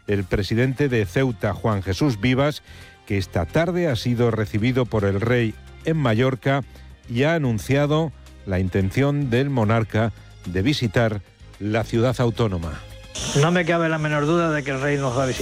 el presidente de Ceuta, Juan Jesús Vivas, que esta tarde ha sido recibido por el rey en Mallorca y ha anunciado la intención del monarca de visitar la ciudad autónoma. No me cabe la menor duda de que el rey nos va a visitar.